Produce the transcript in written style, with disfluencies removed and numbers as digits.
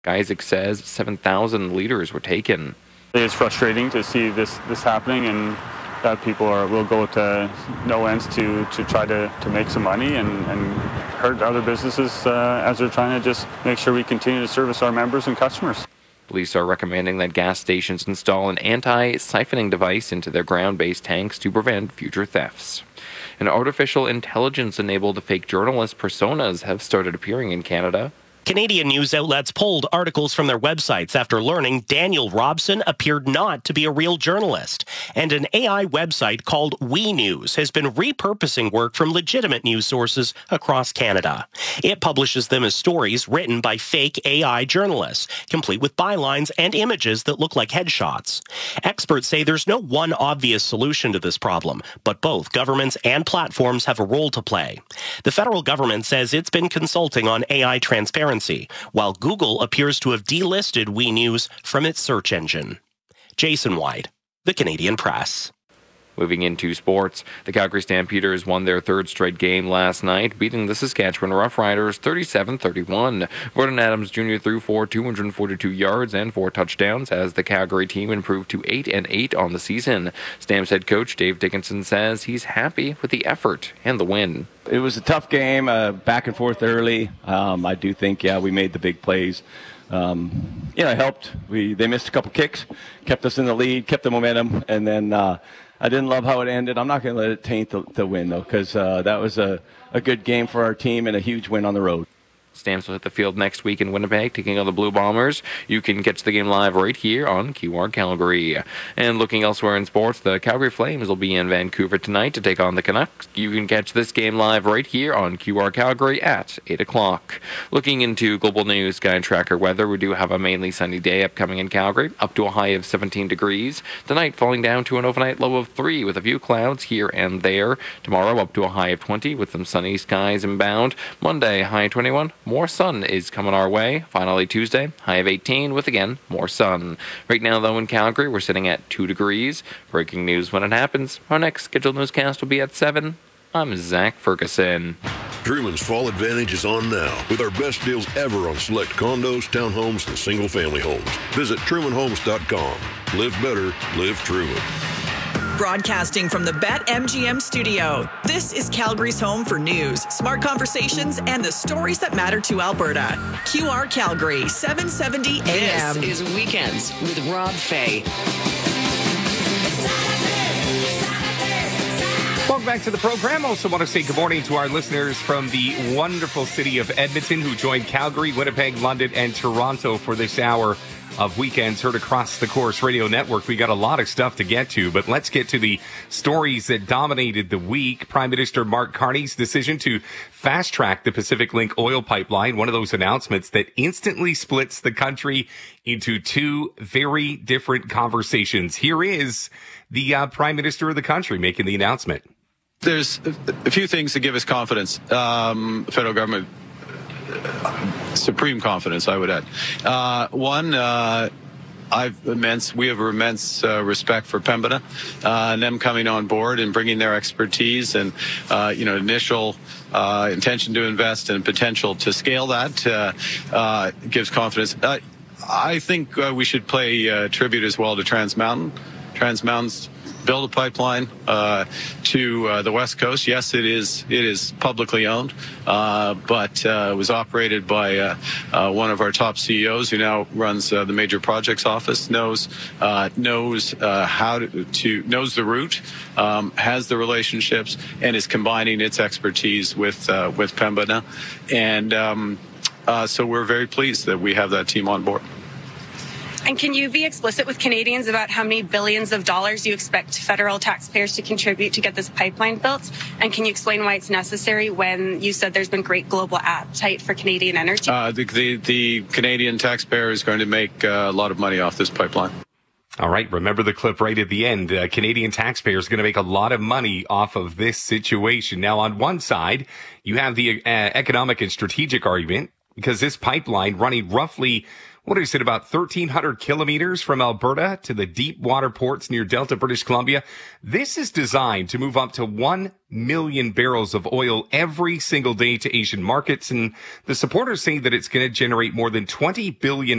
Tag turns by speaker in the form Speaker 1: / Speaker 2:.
Speaker 1: Isaac says 7,000 liters were taken.
Speaker 2: It's frustrating to see this happening, and that people will go to no ends to try to make some money and hurt other businesses as they're trying to just make sure we continue to service our members and customers.
Speaker 1: Police are recommending that gas stations install an anti-siphoning device into their ground-based tanks to prevent future thefts. And artificial intelligence-enabled fake journalist personas have started appearing in Canada.
Speaker 3: Canadian news outlets pulled articles from their websites after learning Daniel Robson appeared not to be a real journalist. And an AI website called We News has been repurposing work from legitimate news sources across Canada. It publishes them as stories written by fake AI journalists, complete with bylines and images that look like headshots. Experts say there's no one obvious solution to this problem, but both governments and platforms have a role to play. The federal government says it's been consulting on AI transparency, while Google appears to have delisted We News from its search engine. Jason White, The Canadian Press.
Speaker 1: Moving into sports, the Calgary Stampeders won their third straight game last night, beating the Saskatchewan Roughriders 37-31. Gordon Adams Jr. threw for 242 yards and 4 touchdowns as the Calgary team improved to 8-8 on the season. Stamps head coach Dave Dickinson says he's happy with the effort and the win.
Speaker 4: It was a tough game, back and forth early. I do think, we made the big plays. It helped. They missed a couple kicks, kept us in the lead, kept the momentum, and then I didn't love how it ended. I'm not going to let it taint the win, though, because that was a good game for our team and a huge win on the road.
Speaker 1: Stamps will hit the field next week in Winnipeg, taking on the Blue Bombers. You can catch the game live right here on QR Calgary. And looking elsewhere in sports, the Calgary Flames will be in Vancouver tonight to take on the Canucks. You can catch this game live right here on QR Calgary at 8 o'clock. Looking into global news, Sky Tracker weather, we do have a mainly sunny day upcoming in Calgary, up to a high of 17 degrees. Tonight falling down to an overnight low of 3 with a few clouds here and there. Tomorrow up to a high of 20 with some sunny skies inbound. Monday, high 21. More sun is coming our way. Finally, Tuesday, high of 18 with, again, more sun. Right now, though, in Calgary, we're sitting at 2 degrees. Breaking news when it happens. Our next scheduled newscast will be at 7. I'm Zach Ferguson.
Speaker 5: Truman's Fall Advantage is on now with our best deals ever on select condos, townhomes, and single-family homes. Visit TrumanHomes.com. Live better, live Truman.
Speaker 6: Broadcasting from the BetMGM studio, this is Calgary's home for news, smart conversations, and the stories that matter to Alberta. QR Calgary, 770 AM.
Speaker 7: This is Weekends with Rob Fay.
Speaker 8: Welcome back to the program. Also want to say good morning to our listeners from the wonderful city of Edmonton who joined Calgary, Winnipeg, London, and Toronto for this hour of Weekends heard across the Corus Radio Network. We got a lot of stuff to get to, but let's get to the stories that dominated the week. Prime Minister Mark Carney's decision to fast-track the Pacific Link oil pipeline, one of those announcements that instantly splits the country into two very different conversations. Here is the Prime Minister of the country making the announcement.
Speaker 9: There's a few things to give us confidence. Federal government, supreme confidence, I would add. One, we have immense respect for Pembina and them coming on board and bringing their expertise and initial intention to invest and potential to scale that gives confidence. I think we should pay tribute as well to Trans Mountain. Trans Mountain's build a pipeline to the West Coast. Yes, it is publicly owned, but it was operated by one of our top CEOs who now runs the major projects office. Knows how to knows the route, has the relationships, and is combining its expertise with Pembina, and so we're very pleased that we have that team on board.
Speaker 10: And can you be explicit with Canadians about how many billions of dollars you expect federal taxpayers to contribute to get this pipeline built? And can you explain why it's necessary when you said there's been great global appetite for Canadian energy?
Speaker 9: The Canadian taxpayer is going to make a lot of money off this pipeline.
Speaker 8: All right. Remember the clip right at the end. Canadian taxpayers going to make a lot of money off of this situation. Now, on one side, you have the economic and strategic argument. because this pipeline running roughly, what is it, about 1,300 kilometers from Alberta to the deep water ports near Delta, British Columbia. This is designed to move up to 1 million barrels of oil every single day to Asian markets. And the supporters say that it's going to generate more than $20 billion